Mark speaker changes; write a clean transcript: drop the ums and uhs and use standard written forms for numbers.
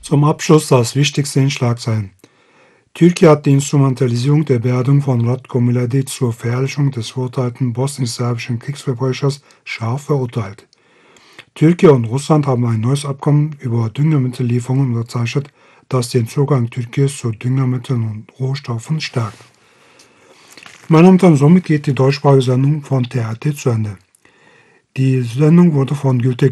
Speaker 1: Zum Abschluss das Wichtigste in Schlagzeilen. Türkei hat die Instrumentalisierung der Beerdigung von Ratko Mladic zur Verherrlichung des verurteilten bosnisch-serbischen Kriegsverbrechers scharf verurteilt. Türkei und Russland haben ein neues Abkommen über Düngemittellieferungen unterzeichnet, das den Zugang Türkiis zu Düngemitteln und Rohstoffen stärkt. Meine Damen und Herren, somit geht die deutschsprachige Sendung von TRT zu Ende. Die Sendung wurde von Gültekin